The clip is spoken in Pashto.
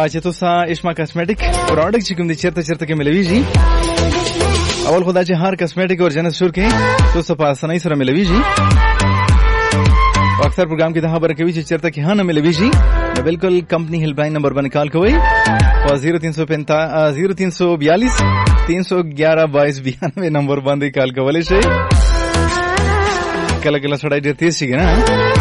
چې تاسو اشما کاسمیټک پروډکټ چې کوم دي چیرته کې ملويږي. اول خدای چې هر کاسمیټک اور جنس شور کې تاسو په اسانۍ سره ملويږي. اکثر پروګرام کې دا خبره کوي چې چیرته کې نه ملويږي. نو بالکل کمپنی هیلپ لاین نمبر باندې کال کوئ او 0342 311 2292 نمبر باندې کال کولای شئ. کله کله سړی ډیر تیز شي نه